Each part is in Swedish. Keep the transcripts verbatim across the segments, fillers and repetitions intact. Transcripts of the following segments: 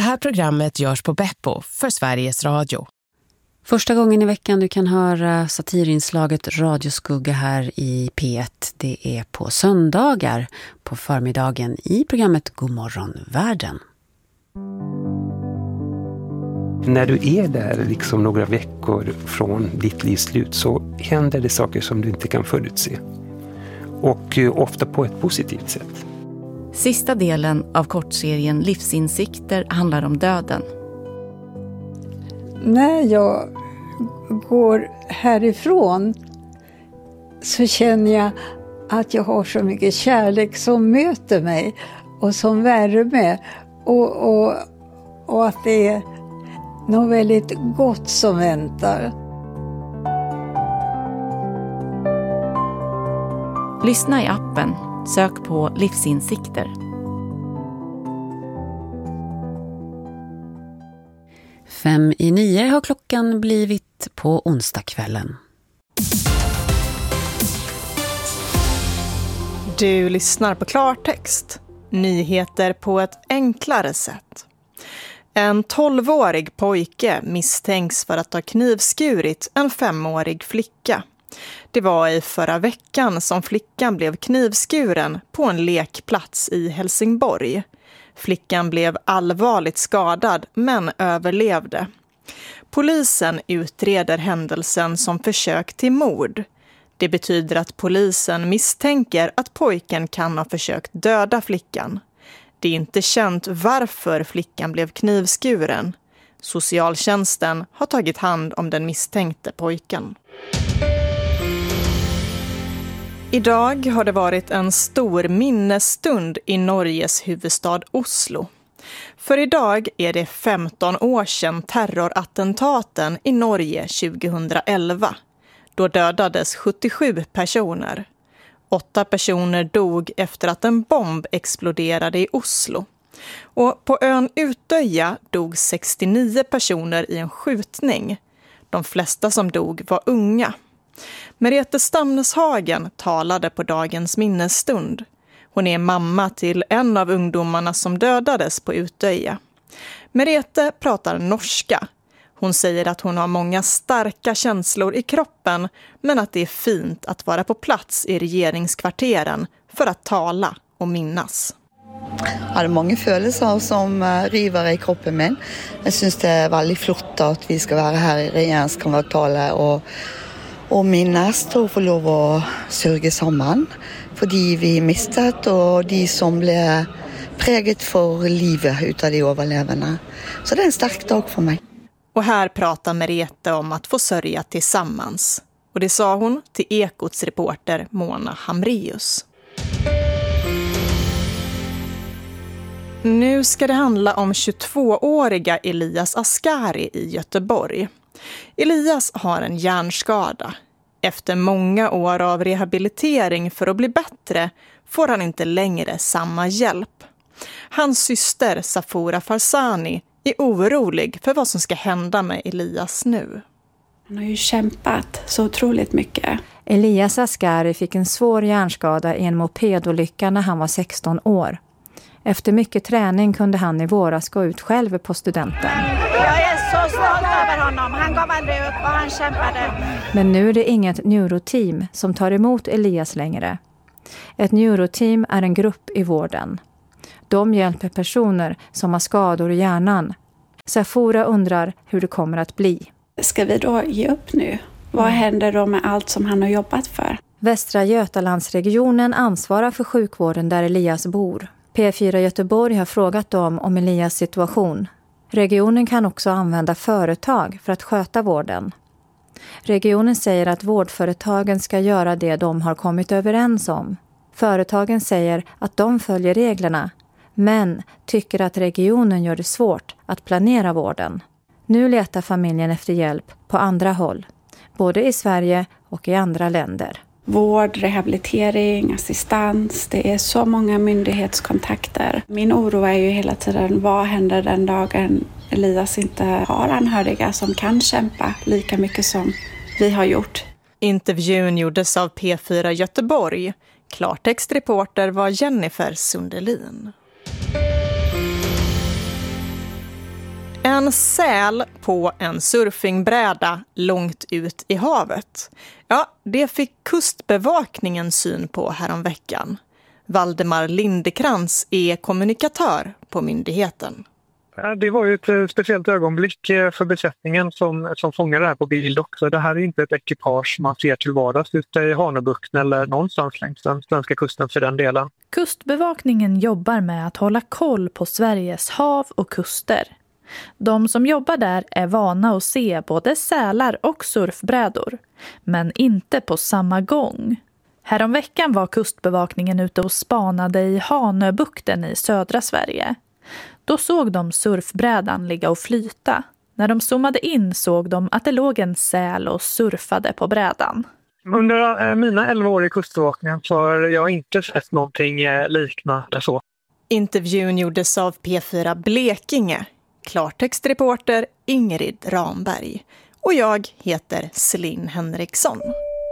här programmet görs på Beppo för Sveriges Radio. Första gången i veckan du kan höra satirinslaget Radioskugga här i P ett. Det är på söndagar på förmiddagen i programmet Godmorgon Världen. När du är där liksom några veckor från ditt livs slut så händer det saker som du inte kan förutse. Och ofta på ett positivt sätt. Sista delen av kortserien Livsinsikter handlar om döden. När jag går härifrån så känner jag att jag har så mycket kärlek som möter mig och som värme och, och, och att det är något väldigt gott som väntar. Lyssna i appen. Sök på Livsinsikter. Fem i nio har klockan blivit på onsdagskvällen. Du lyssnar på Klartext. Nyheter på ett enklare sätt. En tolvårig pojke misstänks för att ha knivskurit en femårig flicka. Det var i förra veckan som flickan blev knivskuren på en lekplats i Helsingborg. Flickan blev allvarligt skadad men överlevde. Polisen utreder händelsen som försök till mord. Det betyder att polisen misstänker att pojken kan ha försökt döda flickan. Det är inte känt varför flickan blev knivskuren. Socialtjänsten har tagit hand om den misstänkte pojken. Idag har det varit en stor minnesstund i Norges huvudstad Oslo. För idag är det femton år sedan terrorattentaten i Norge tjugohundraelva. Då dödades sjuttiosju personer. Åtta personer dog efter att en bomb exploderade i Oslo. Och på ön Utöja dog sextionio personer i en skjutning. De flesta som dog var unga. Merete Stamneshagen talade på dagens minnesstund. Hon är mamma till en av ungdomarna som dödades på Utöja. Merete pratar norska. Hon säger att hon har många starka känslor i kroppen men att det är fint att vara på plats i regeringskvarteren för att tala och minnas. Ja, det är många känslor som river i kroppen min. Jag syns det är väldigt flott att vi ska vara här i regeringskvartalen och och minnas och få lov att sörja samman för de vi mistat och de som blev präget för livet utav de överlevande. Så det är en stark dag för mig. Och här pratar Merete om att få sörja tillsammans. Och det sa hon till Ekots reporter Mona Hamrius. Nu ska det handla om tjugotvååriga Elias Askari i Göteborg. Elias har en hjärnskada. Efter många år av rehabilitering för att bli bättre får han inte längre samma hjälp. Hans syster Safura Farsani är orolig för vad som ska hända med Elias nu. Han har ju kämpat så otroligt mycket. Elias Askari fick en svår hjärnskada i en mopedolycka när han var sexton år. Efter mycket träning kunde han i våras gå ut själv på studenten. Jag är så stolt över honom. Han gav aldrig upp och han kämpade. Men nu är det inget neuroteam som tar emot Elias längre. Ett neuroteam är en grupp i vården. De hjälper personer som har skador i hjärnan. Safura undrar hur det kommer att bli. Ska vi då ge upp nu? Vad händer då med allt som han har jobbat för? Västra Götalandsregionen ansvarar för sjukvården där Elias bor. P fyra Göteborg har frågat dem om Elias situation. Regionen kan också använda företag för att sköta vården. Regionen säger att vårdföretagen ska göra det de har kommit överens om. Företagen säger att de följer reglerna, men tycker att regionen gör det svårt att planera vården. Nu letar familjen efter hjälp på andra håll, både i Sverige och i andra länder. Vård, rehabilitering, assistans, det är så många myndighetskontakter. Min oro är ju hela tiden, vad händer den dagen Elias inte har anhöriga som kan kämpa lika mycket som vi har gjort. Intervjun gjordes av P fyra Göteborg. Klartextreporter var Jennifer Sundelin. En säl på en surfingbräda långt ut i havet. Ja, det fick kustbevakningen syn på häromveckan. Valdemar Lindekrans är kommunikatör på myndigheten. Det var ju ett speciellt ögonblick för besättningen som, som fångade det här på bild också. Det här är inte ett ekipage man ser till vardags ute i Hanöbukten eller någonstans längs den svenska kusten för den delen. Kustbevakningen jobbar med att hålla koll på Sveriges hav och kuster. De som jobbar där är vana att se både sälar och surfbrädor, men inte på samma gång. Häromveckan var kustbevakningen ute och spanade i Hanöbukten i södra Sverige. Då såg de surfbrädan ligga och flyta. När de zoomade in såg de att det låg en säl och surfade på brädan. Under mina elva år i kustbevakningen så har jag inte sett någonting liknande så. Intervjun gjordes av P fyra Blekinge, klartextreporter Ingrid Ramberg. Och jag heter Celine Henriksson.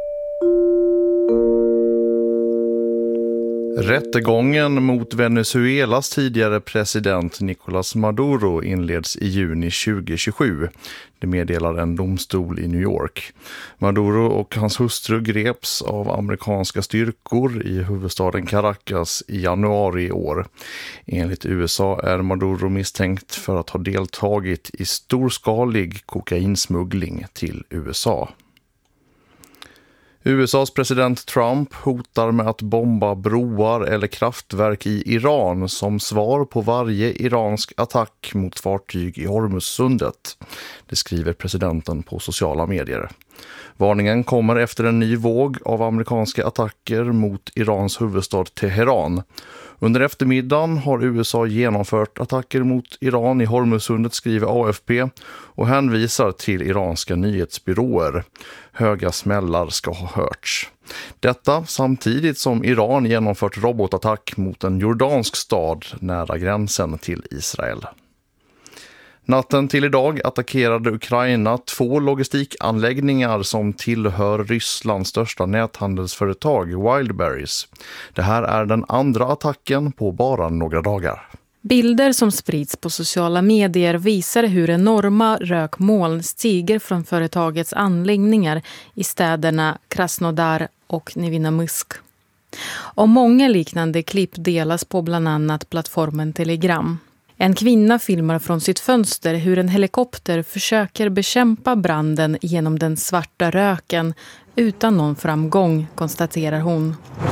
Rättegången mot Venezuelas tidigare president Nicolás Maduro inleds i juni tjugohundratjugosju. Det meddelar en domstol i New York. Maduro och hans hustru greps av amerikanska styrkor i huvudstaden Caracas i januari i år. Enligt U S A är Maduro misstänkt för att ha deltagit i storskalig kokainsmuggling till U S A. U S A:s president Trump hotar med att bomba broar eller kraftverk i Iran som svar på varje iransk attack mot fartyg i Hormuzsundet. Det skriver presidenten på sociala medier. Varningen kommer efter en ny våg av amerikanska attacker mot Irans huvudstad Teheran. Under eftermiddagen har U S A genomfört attacker mot Iran i Hormuzsundet, skriver A F P, och hänvisar till iranska nyhetsbyråer. Höga smällar ska ha hörts. Detta samtidigt som Iran genomfört robotattack mot en jordansk stad nära gränsen till Israel. Natten till idag attackerade Ukraina två logistikanläggningar som tillhör Rysslands största näthandelsföretag, Wildberries. Det här är den andra attacken på bara några dagar. Bilder som sprids på sociala medier visar hur enorma rökmoln stiger från företagets anläggningar i städerna Krasnodar och Nevinnomysk. Och många liknande klipp delas på bland annat plattformen Telegram. En kvinna filmar från sitt fönster hur en helikopter försöker bekämpa branden genom den svarta röken utan någon framgång, konstaterar hon.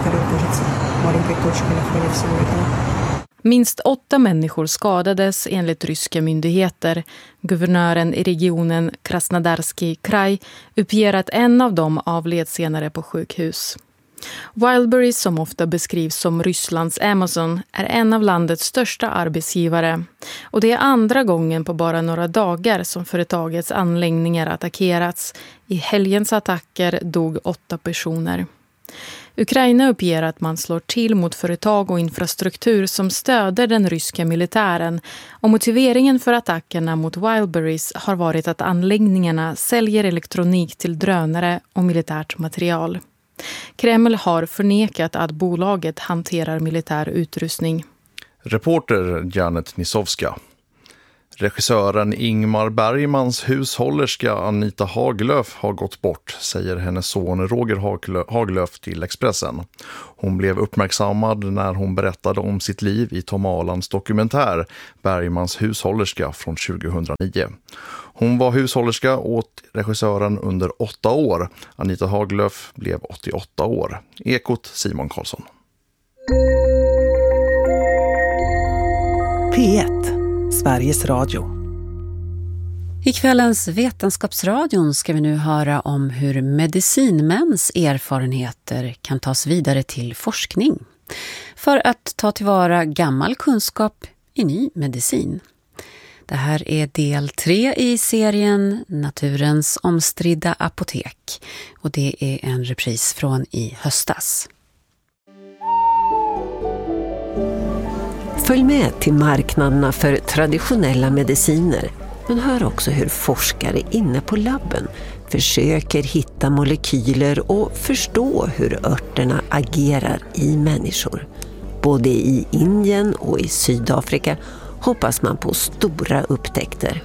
Minst åtta människor skadades enligt ryska myndigheter. Guvernören i regionen Krasnodarski kraj uppger att en av dem avled senare på sjukhus. Wildberries, som ofta beskrivs som Rysslands Amazon, är en av landets största arbetsgivare. Och det är andra gången på bara några dagar som företagets anläggningar attackerats. I helgens attacker dog åtta personer. Ukraina uppger att man slår till mot företag och infrastruktur som stöder den ryska militären, och motiveringen för attackerna mot Wildberries har varit att anläggningarna säljer elektronik till drönare och militärt material. Kreml har förnekat att bolaget hanterar militär utrustning. Reporter Janet Nisovska. Regissören Ingmar Bergmans hushållerska Anita Haglöf har gått bort, säger hennes son Roger Haglöf till Expressen. Hon blev uppmärksammad när hon berättade om sitt liv i Tom Alands dokumentär Bergmans hushållerska från tjugohundranio. Hon var hushållerska åt regissören under åtta år. Anita Haglöf blev åttioåtta år. Ekot Simon Karlsson. P ett, Sveriges Radio. I kvällens Vetenskapsradion ska vi nu höra om hur medicinmäns erfarenheter kan tas vidare till forskning för att ta tillvara gammal kunskap i ny medicin. Det här är del tre i serien Naturens omstridda apotek, och det är en repris från i höstas. Följ med till marknaderna för traditionella mediciner, men hör också hur forskare inne på labben försöker hitta molekyler och förstå hur örterna agerar i människor. Både i Indien och i Sydafrika hoppas man på stora upptäckter.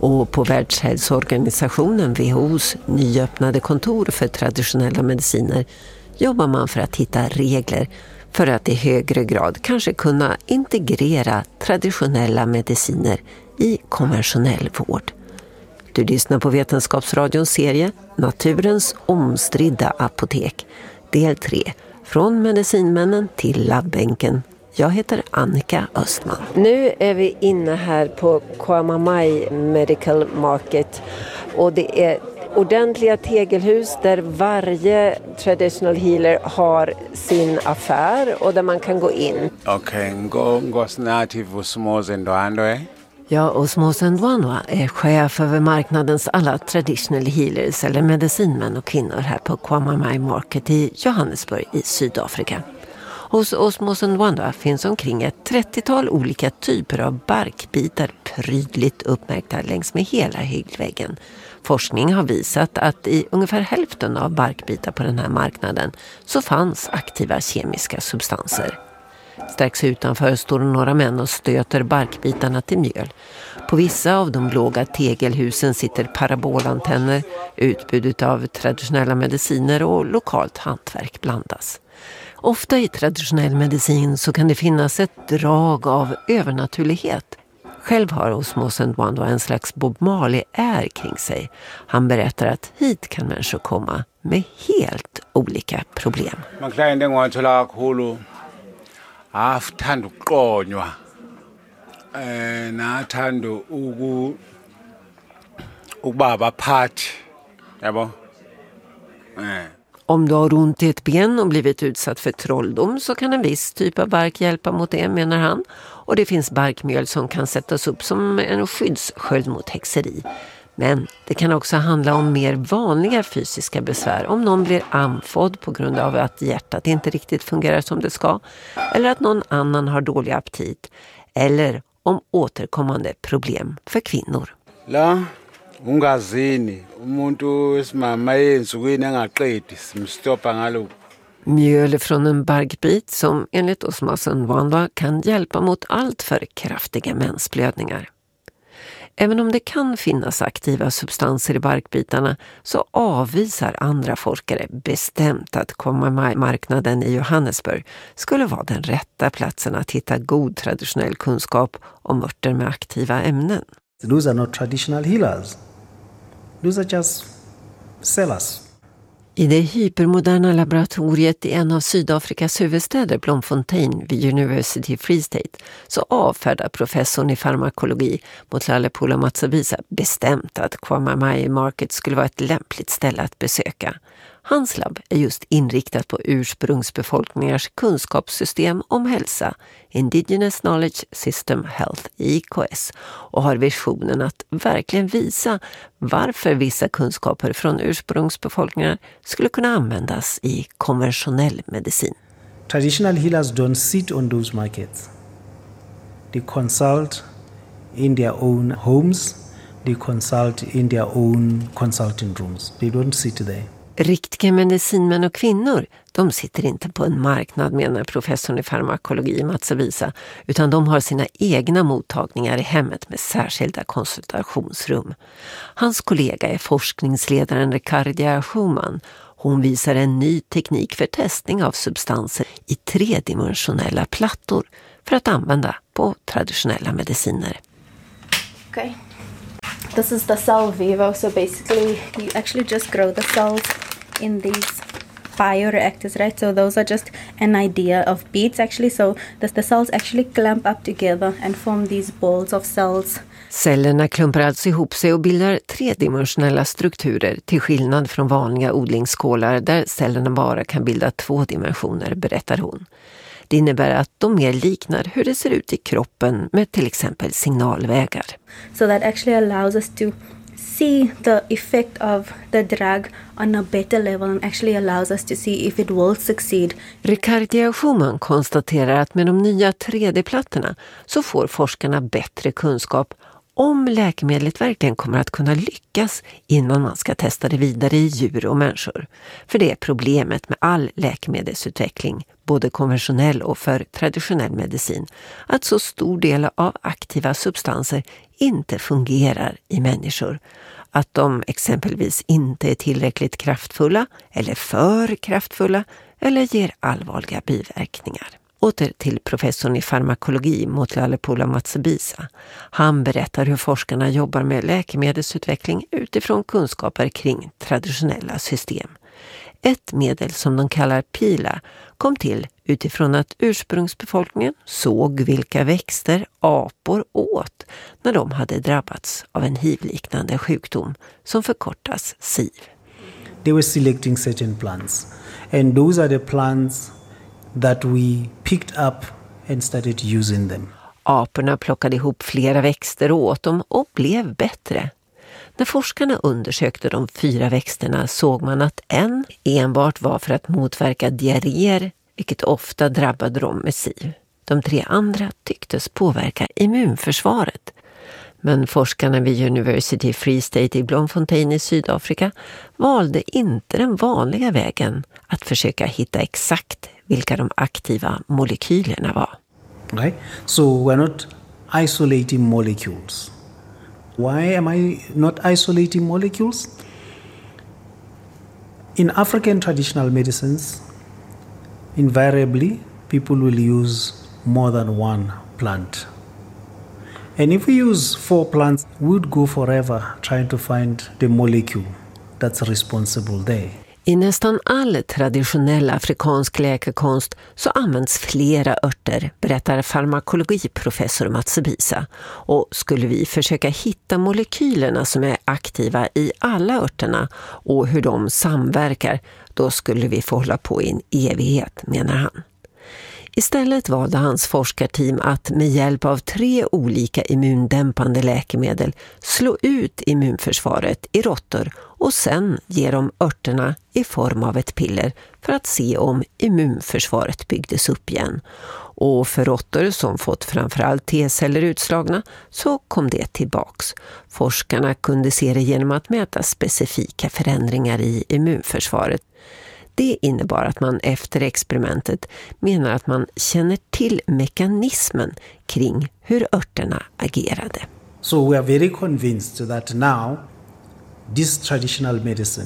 Och på Världshälsoorganisationen W H O:s nyöppnade kontor för traditionella mediciner jobbar man för att hitta regler för att i högre grad kanske kunna integrera traditionella mediciner i konventionell vård. Du lyssnar på Vetenskapsradions serie Naturens omstridda apotek, del tre, från medicinmännen till labbänken. Jag heter Annika Östman. Nu är vi inne här på Kwamamai Medical Market och det är ordentliga tegelhus där varje traditional healer har sin affär och där man kan gå in. Okej, gå gå snart till Osmosendwandwe. Ja, Osmosendwandwe är chef över marknadens alla traditional healers eller medicinmän och kvinnor här på Kwamamai Market i Johannesburg i Sydafrika. Hos Osmosendwandwe finns omkring ett trettiotal olika typer av barkbitar prydligt uppmärkta längs med hela hyllväggen. Forskning har visat att i ungefär hälften av barkbitar på den här marknaden så fanns aktiva kemiska substanser. Strax utanför står några män och stöter barkbitarna till mjöl. På vissa av de låga tegelhusen sitter parabolantenner, utbudet av traditionella mediciner och lokalt hantverk blandas. Ofta i traditionell medicin så kan det finnas ett drag av övernaturlighet. Själv har Osmosendwandwe en slags Bob Marley-är kring sig. Han berättar att hit kan människor komma med helt olika problem. Man kan inte gå till lakhulu. Afthanda uqonywa. Eh nathanda uku ukubaba phathi. Yabo. Eh Om du har ont i ett ben och blivit utsatt för trolldom så kan en viss typ av bark hjälpa mot det, menar han. Och det finns barkmjöl som kan sättas upp som en skyddssköld mot häxeri. Men det kan också handla om mer vanliga fysiska besvär. Om någon blir andfådd på grund av att hjärtat inte riktigt fungerar som det ska. Eller att någon annan har dålig aptit. Eller om återkommande problem för kvinnor. La. Ungazini umuntu esimama yensukwini engaqedi simstoppa ngalo. Mjöl från en barkbit som enligt Osmosendwandwe kan hjälpa mot allt för kraftiga mensblödningar. Även om det kan finnas aktiva substanser i barkbitarna så avvisar andra forskare bestämt att Kwamamai-marknaden i Johannesburg skulle vara den rätta platsen att hitta god traditionell kunskap om örter med aktiva ämnen. Those are not traditional healers. Those are just sellers. I det hypermoderna laboratoriet i en av Sydafrikas huvudstäder, Bloemfontein vid University Free State, så avfärdar professorn i farmakologi Motlalephula Matshabisa bestämt att Kwamamai Market skulle vara ett lämpligt ställe att besöka. Hans labb är just inriktat på ursprungsbefolkningars kunskapssystem om hälsa, Indigenous Knowledge System Health, I K S, och har visionen att verkligen visa varför vissa kunskaper från ursprungsbefolkningar skulle kunna användas i konventionell medicin. Traditional healers don't sit on those markets. They consult in their own homes, they consult in their own consulting rooms. They don't sit there. Riktiga medicinmän och kvinnor, de sitter inte på en marknad, menar professorn i farmakologi Matshabisa, utan de har sina egna mottagningar i hemmet med särskilda konsultationsrum. Hans kollega är forskningsledaren Ricardia Schumann. Hon visar en ny teknik för testning av substanser i tredimensionella plattor för att använda på traditionella mediciner. Okay. This is the cell vivo, so basically you actually just grow the cells in these bioreactors, right? So those are just an idea of beads actually, so the, the cells actually clamp up together and form these balls of cells. Cellerna klumpar alltså ihop sig och bildar tredimensionella strukturer till skillnad från vanliga odlingsskålar där cellerna bara kan bilda två dimensioner, berättar hon. Det innebär att de mer liknar hur det ser ut i kroppen med till exempel signalvägar. So that actually allows us to see the effect of the drug on a better level and actually allows us to see if it will succeed. Ricardia Schumann konstaterar att med de nya tre D-plattorna så får forskarna bättre kunskap om läkemedlet verkligen kommer att kunna lyckas innan man ska testa det vidare i djur och människor. För det är problemet med all läkemedelsutveckling, både konventionell och för traditionell medicin, att så stor del av aktiva substanser inte fungerar i människor. Att de exempelvis inte är tillräckligt kraftfulla eller för kraftfulla eller ger allvarliga biverkningar. Åter till professorn i farmakologi Motlalepola Matsibisa. Han berättar hur forskarna jobbar med läkemedelsutveckling utifrån kunskaper kring traditionella system. Ett medel som de kallar pila kom till utifrån att ursprungsbefolkningen såg vilka växter apor åt när de hade drabbats av en hivliknande sjukdom som förkortas S I V. They were selecting certain plants, and those are the plants that we picked up and started using them. Aporna plockade ihop flera växter och åt dem och blev bättre. När forskarna undersökte de fyra växterna såg man att en enbart var för att motverka diarréer, vilket ofta drabbade dem med S I V. De tre andra tycktes påverka immunförsvaret. Men forskarna vid University Free State i Bloemfontein i Sydafrika valde inte den vanliga vägen att försöka hitta exakt vilka de aktiva molekylerna var. Right? So we're not isolating molecules. Why am I not isolating molecules? In African traditional medicines, invariably people will use more than one plant. And if we use four plants, we would go forever trying to find the molecule that's responsible there. I nästan all traditionell afrikansk läkekonst så används flera örter, berättar farmakologiprofessor Matsibisa. Och skulle vi försöka hitta molekylerna som är aktiva i alla örterna och hur de samverkar, då skulle vi få hålla på i en evighet, menar han. Istället valde hans forskarteam att med hjälp av tre olika immundämpande läkemedel slå ut immunförsvaret i råttor och sen ge dem örterna i form av ett piller för att se om immunförsvaret byggdes upp igen. Och för råttor som fått framförallt T-celler utslagna så kom det tillbaks. Forskarna kunde se det genom att mäta specifika förändringar i immunförsvaret. Det innebar att man efter experimentet menar att man känner till mekanismen kring hur örterna agerade. So we are very convinced that now this traditional medicine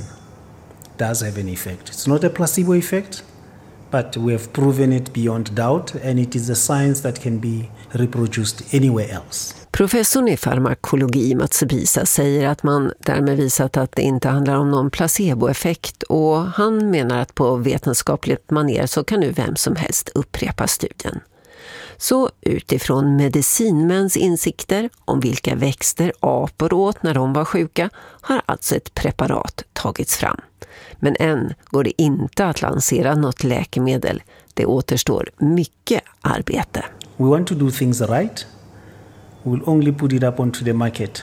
does have an effect. It's not a placebo effect, but we have proven it beyond doubt, and it is a science that can be reproduced anywhere else. Professorn i farmakologi Matsibisa säger att man därmed visat att det inte handlar om någon placeboeffekt, och han menar att på vetenskapligt manér så kan nu vem som helst upprepa studien. Så utifrån medicinmäns insikter om vilka växter apor åt när de var sjuka har alltså ett preparat tagits fram. Men än går det inte att lansera något läkemedel. Det återstår mycket arbete. We want to do things right. We will only put it up onto the market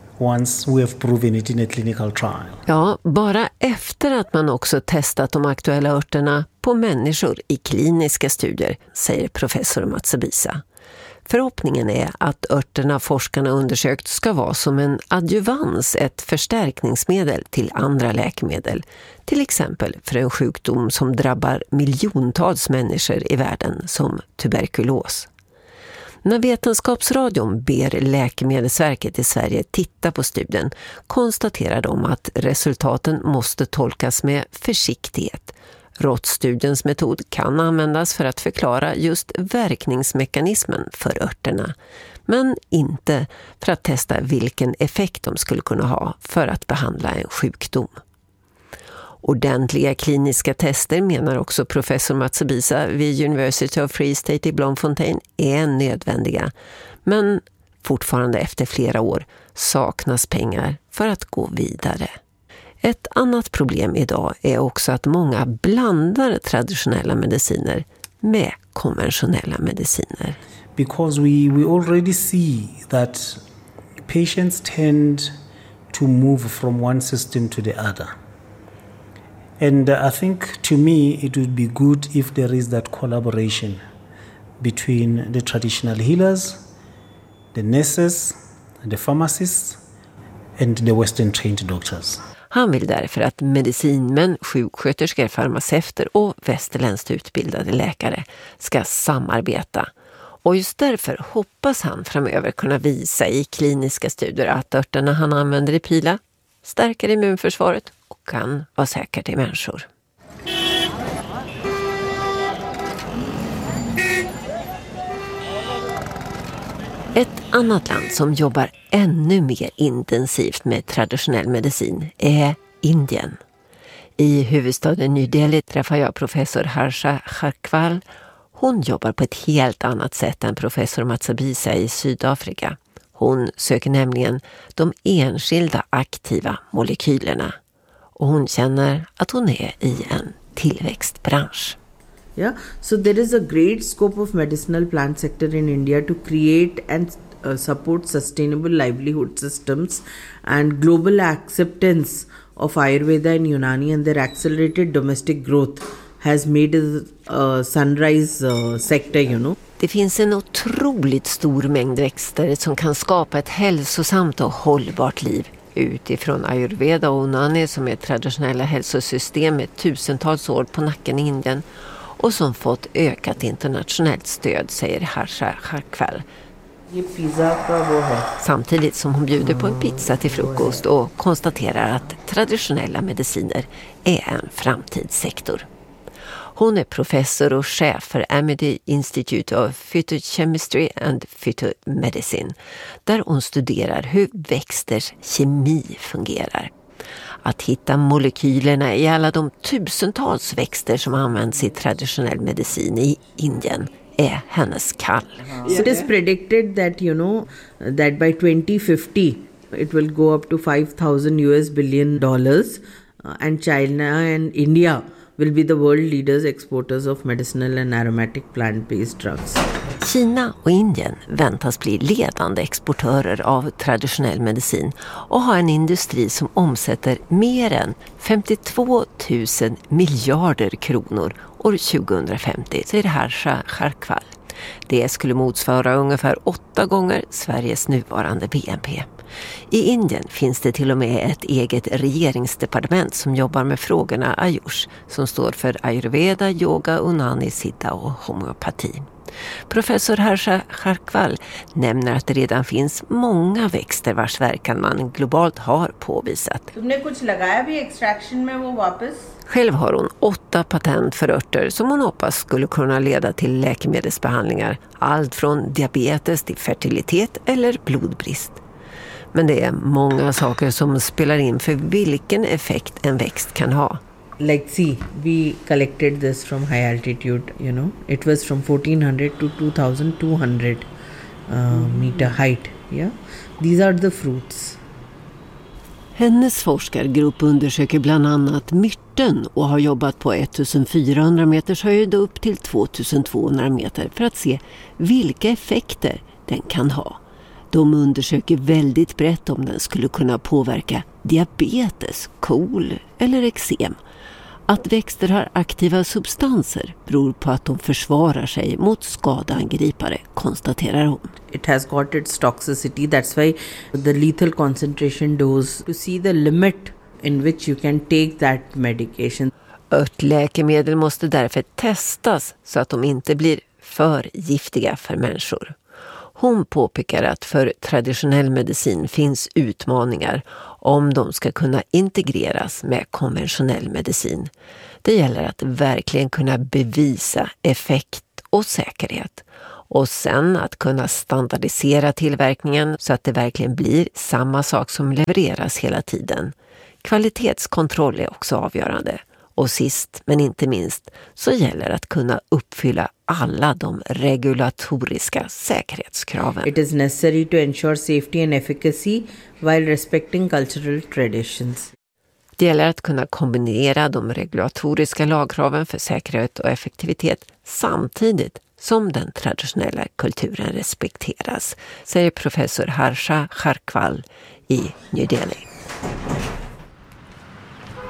once we have proven it in a clinical trial. Ja, bara efter att man också testat de aktuella örterna på människor i kliniska studier, säger professor Matsibisa. Förhoppningen är att örterna forskarna undersökt ska vara som en adjuvans, ett förstärkningsmedel till andra läkemedel. Till exempel för en sjukdom som drabbar miljontals människor i världen, som tuberkulos. När Vetenskapsradion ber Läkemedelsverket i Sverige titta på studien konstaterar de att resultaten måste tolkas med försiktighet. Råttstudiens metod kan användas för att förklara just verkningsmekanismen för örterna, men inte för att testa vilken effekt de skulle kunna ha för att behandla en sjukdom. Ordentliga kliniska tester, menar också professor Matsibisa vid University of Free State i Bloemfontein, är nödvändiga. Men fortfarande efter flera år saknas pengar för att gå vidare. Ett annat problem idag är också att många blandar traditionella mediciner med konventionella mediciner. Because we, we already see that patients tend to move from one system to the other. And uh, I think to me it would be good if there is that collaboration between the traditional healers, the nurses, the pharmacists and the western trained doctors. Han vill därför att medicinmän, sjuksköterskor, farmaceuter och västerländskt utbildade läkare ska samarbeta. Och just därför hoppas han framöver kunna visa i kliniska studier att örterna han använder i Pila stärker immunförsvaret och kan vara säker till människor. Ett annat land som jobbar ännu mer intensivt med traditionell medicin är Indien. I huvudstaden New Delhi träffar jag professor Harsha Kharkwal. Hon jobbar på ett helt annat sätt än professor Matsabisa i Sydafrika. Hon söker nämligen de enskilda aktiva molekylerna. Och hon känner att hon är i en tillväxtbransch. Yeah, so there is a great scope of medicinal plant sector in India to create and uh, support sustainable livelihood systems, and global acceptance of Ayurveda and Unani and their accelerated domestic growth has made a uh, sunrise uh, sector, you know. Det finns en otroligt stor mängd växter som kan skapa ett hälsosamt och hållbart liv. Utifrån Ayurveda och Unani som är traditionella hälsosystem med tusentals år på nacken i Indien och som fått ökat internationellt stöd, säger Harsha Kharkwal. Samtidigt som hon bjuder på en pizza till frukost och konstaterar att traditionella mediciner är en framtidssektor. Hon är professor och chef för Amity Institute of Phytochemistry and Phytomedicine, där hon studerar hur växters kemi fungerar. Att hitta molekylerna i alla de tusentals växter som används i traditionell medicin i Indien är hennes kall. So it is predicted that, you know, that by twenty fifty it will go up to five thousand U S billion dollars, and China and India will be the world leaders exporters of medicinal and aromatic plant-based drugs. Kina och Indien väntas bli ledande exportörer av traditionell medicin och ha en industri som omsätter mer än femtiotvå tusen miljarder kronor år tjugohundrafemtio, säger Harsha Kharkwal. Det skulle motsvara ungefär åtta gånger Sveriges nuvarande B N P. I Indien finns det till och med ett eget regeringsdepartement som jobbar med frågorna Ayush, som står för Ayurveda, yoga, Unani, siddha och homeopati. Professor Harsha Kharkwal nämner att det redan finns många växter vars verkan man globalt har påvisat. Själv har hon åtta patent för örter som hon hoppas skulle kunna leda till läkemedelsbehandlingar. Allt från diabetes till fertilitet eller blodbrist. Men det är många saker som spelar in för vilken effekt en växt kan ha. Like see, we collected this from high altitude, you know. It was from fourteen hundred to two thousand two hundred uh, meter height, yeah. These are the fruits. Hennes forskargrupp undersöker bland annat myrten och har jobbat på fjortonhundra meters höjd upp till tvåtusentvåhundra meter för att se vilka effekter den kan ha. De undersöker väldigt brett om den skulle kunna påverka diabetes, KOL eller eksem. Att växter har aktiva substanser beror på att de försvarar sig mot skadeangripare, konstaterar hon. It has got its toxicity, that's why the lethal concentration dose, to see the limit in which you can take that medication. Örtläkemedel måste därför testas så att de inte blir för giftiga för människor. Hon påpekar att för traditionell medicin finns utmaningar om de ska kunna integreras med konventionell medicin. Det gäller att verkligen kunna bevisa effekt och säkerhet. Och sen att kunna standardisera tillverkningen så att det verkligen blir samma sak som levereras hela tiden. Kvalitetskontroll är också avgörande. Och sist men inte minst så gäller att kunna uppfylla alla de regulatoriska säkerhetskraven. It is necessary to ensure safety and efficacy while respecting cultural traditions. Det gäller att kunna kombinera de regulatoriska lagkraven för säkerhet och effektivitet samtidigt som den traditionella kulturen respekteras, säger professor Harsha Kharkwal i New Delhi.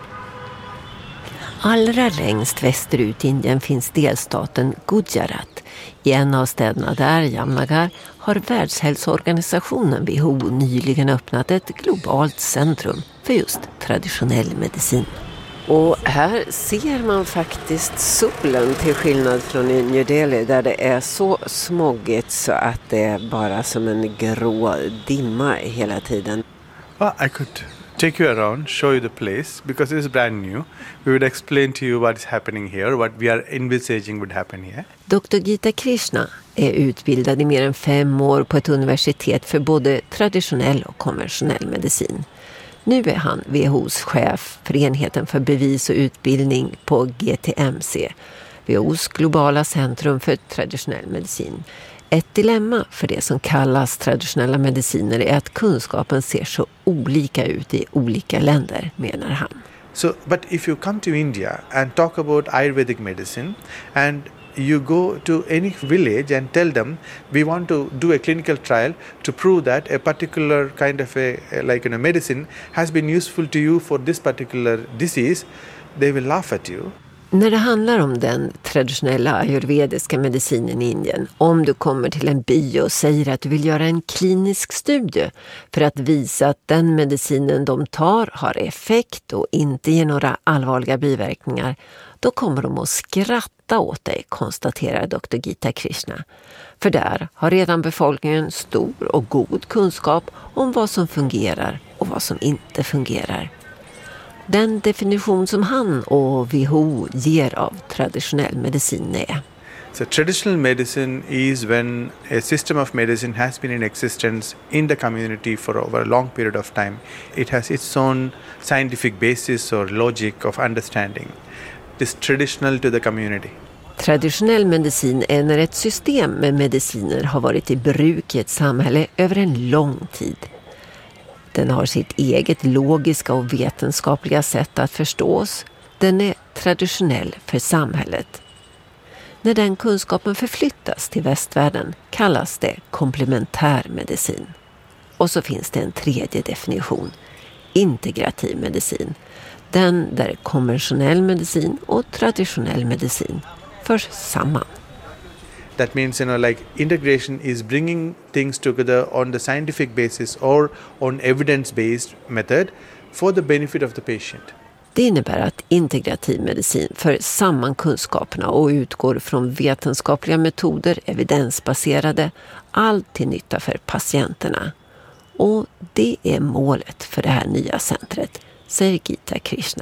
Allra längst västerut i Indien finns delstaten Gujarat. I en av städerna där, Jamnagar, har Världshälsoorganisationen W H O nyligen öppnat ett globalt centrum för just traditionell medicin. Och här ser man faktiskt solen till skillnad från i New Delhi där det är så smoggigt så att det är bara som en grå dimma hela tiden. Well, I could take you around, show you the place because it is brand new. We would explain to you what is happening here, what we are envisaging would happen here. doktor Gita Krishna är utbildad i mer än fem år på ett universitet för både traditionell och konventionell medicin. Nu är han W H O:s chef för enheten för bevis och utbildning på G T M C, W H O:s globala centrum för traditionell medicin. Ett dilemma för det som kallas traditionella mediciner är att kunskapen ser så olika ut i olika länder, menar han. So, but if you come to India and talk about Ayurvedic medicine and you go to any village and tell them we want to do a clinical trial to prove that a particular kind of a, like you know, medicine has been useful to you for this particular disease, they will laugh at you. När det handlar om den traditionella ayurvediska medicinen i Indien, om du kommer till en by och säger att du vill göra en klinisk studie för att visa att den medicinen de tar har effekt och inte ger några allvarliga biverkningar, då kommer de att skratta åt dig, konstaterar doktor Gita Krishna. För där har redan befolkningen stor och god kunskap om vad som fungerar och vad som inte fungerar. Den definition som han och W H O ger av traditionell medicin är: So traditional medicine is when a system of medicine has been in existence in the community for over a long period of time. It has its own scientific basis or logic of understanding. It is traditional to the community. Traditionell medicin är när ett system med mediciner har varit i bruk i ett samhälle över en lång tid. Den har sitt eget logiska och vetenskapliga sätt att förstås. Den är traditionell för samhället. När den kunskapen förflyttas till västvärlden kallas det komplementärmedicin. Och så finns det en tredje definition, integrativ medicin. Den där konventionell medicin och traditionell medicin förs samman. That means, you know, like integration is bringing things together on the scientific basis or on evidence-based method for the benefit of the patient. Det innebär att integrativ medicin för samman kunskaperna och utgår från vetenskapliga metoder, evidensbaserade, allt till nytta för patienterna. Och det är målet för det här nya centret, säger Gita Krishna.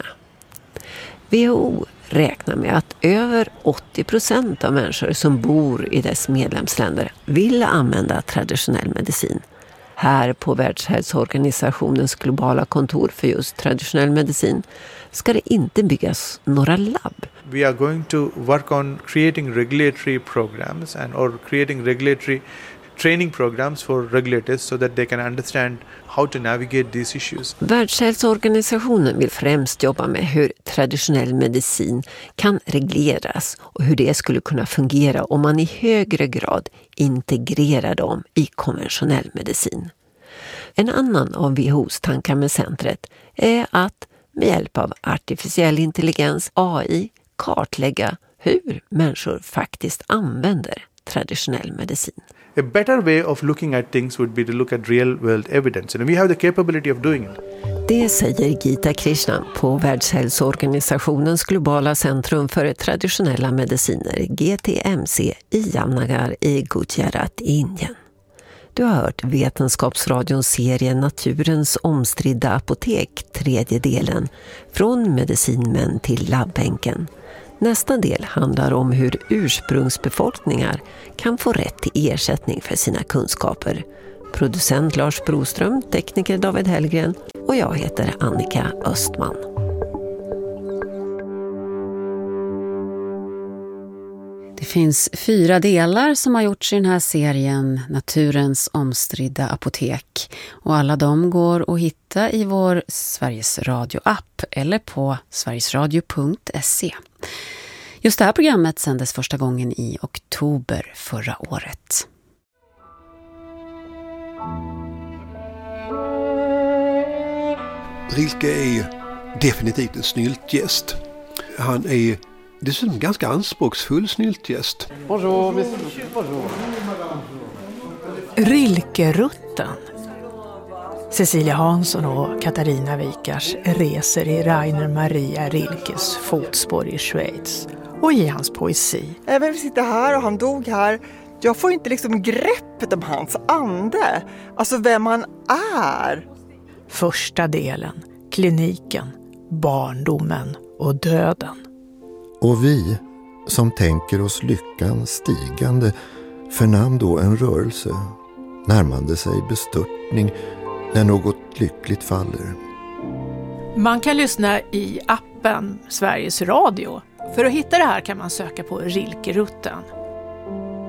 W H O räknar med att över åttio procent av människor som bor i dess medlemsländer vill använda traditionell medicin. Här på Världshälsoorganisationens globala kontor för just traditionell medicin ska det inte byggas några labb. We are going to work on creating regulatory programs and or creating regulatory training programs for regulators so that they can understand how to navigate these issues. Världshälsoorganisationen vill främst jobba med hur traditionell medicin kan regleras och hur det skulle kunna fungera om man i högre grad integrerar dem i konventionell medicin. En annan av W H O:s tankar med centret är att med hjälp av artificiell intelligens, A I, kartlägga hur människor faktiskt använder traditionell medicin. A better way of looking at things would be to look at real world evidence, and we have the capability of doing it. Det säger Gita Krishna på Världshälsoorganisationens globala centrum för traditionella mediciner, G T M C, i Jamnagar i Gujarat i Indien. Du har hört Vetenskapsradions serie Naturens omstridda apotek, tredje delen, från medicinmän till labbänken. Nästa del handlar om hur ursprungsbefolkningar kan få rätt till ersättning för sina kunskaper. Producent Lars Broström, tekniker David Hellgren och jag heter Annika Östman. Det finns fyra delar som har gjorts i den här serien Naturens omstridda apotek. Och alla de går att hitta i vår Sveriges Radio-app eller på sverigesradio punkt se. Just det här programmet sändes första gången i oktober förra året. Rilke är definitivt en snyltgäst. Han är dessutom ganska anspråksfull snyltgäst. Bonjour, bonjour. Rilkerutten. Cecilia Hansson och Katarina Wikars reser i Rainer Maria Rilkes fotspår i Schweiz och i hans poesi. Även vi sitter här och han dog här. Jag får inte liksom greppet om hans ande. Alltså vem han är. Första delen, kliniken, barndomen och döden. Och vi som tänker oss lyckan stigande förnam då en rörelse, närmande sig bestörtning när något lyckligt faller. Man kan lyssna i appen Sveriges Radio. För att hitta det här kan man söka på Rilkerutten.